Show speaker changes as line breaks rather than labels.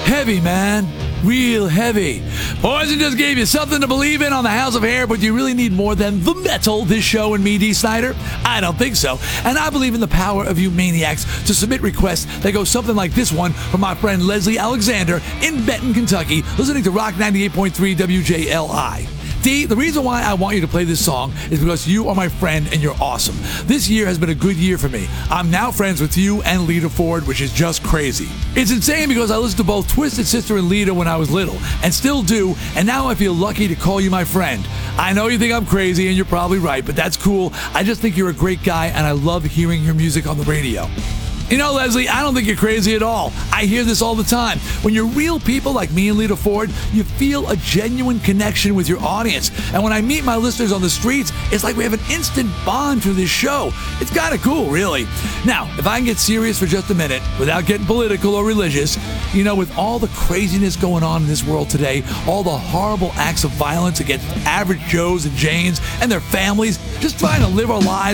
Heavy, man. Real heavy. Poison just gave you something to believe in on the House of Hair, but do you really need more than the metal, this show, and me, D. Snyder? I don't think so. And I believe in the power of you maniacs to submit requests that go something like this one from my friend Leslie Alexander in Benton, Kentucky, listening to Rock 98.3 WJLI. D, the reason why I want you to play this song is because you are my friend and you're awesome. This year has been a good year for me. I'm now friends with you and Lita Ford, which is just crazy. It's insane because I listened to both Twisted Sister and Lita when I was little, and still do, and now I feel lucky to call you my friend. I know you think I'm crazy, and you're probably right, but that's cool. I just think you're a great guy, and I love hearing your music on the radio. You know, Leslie, I don't think you're crazy at all. I hear this all the time. When you're real people like me and Lita Ford, you feel a genuine connection with your audience. And when I meet my listeners on the streets, it's like we have an instant bond through this show. It's kind of cool, really. Now, if I can get serious for just a minute, without getting political or religious, you know, with all the craziness going on in this world today, all the horrible acts of violence against average Joes and Janes and their families, just trying to live our lives